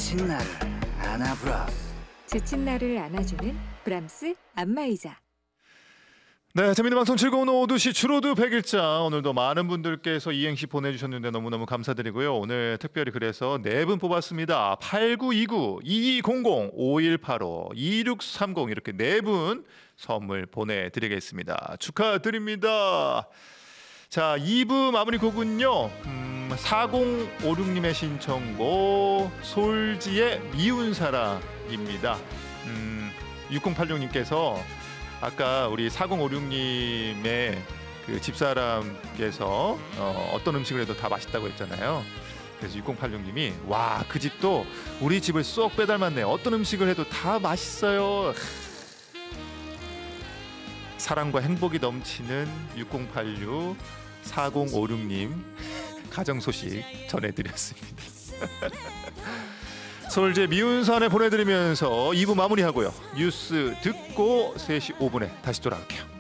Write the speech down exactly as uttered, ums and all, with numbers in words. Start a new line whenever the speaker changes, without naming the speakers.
지친 나를 안아브라스.
지친 나를 안아주는 브람스 안마의자.
네, 재밌는 방송 즐거운 오후 두 시 주로드 백일자. 오늘도 많은 분들께서 이행시 보내주셨는데 너무너무 감사드리고요. 오늘 특별히 그래서 네 분 뽑았습니다. 팔구이구, 이이공공, 오일팔오, 이육삼공 이렇게 네 분 선물 보내드리겠습니다. 축하드립니다. 자, 이 부 마무리 곡은요. 음, 사공오육님의 신청곡 솔지의 미운 사랑입니다. 음, 육공팔육님께서 아까 우리 사공오육님의 그 집사람께서 어, 어떤 음식을 해도 다 맛있다고 했잖아요. 그래서 육공팔육님이 와, 그 집도 우리 집을 쏙 빼닮았네. 어떤 음식을 해도 다 맛있어요. 사랑과 행복이 넘치는 육공팔육, 사공오육님 가정 소식 전해드렸습니다. 솔제 미운산에 보내드리면서 이 부 마무리하고요. 뉴스 듣고 세 시 오 분에 다시 돌아올게요.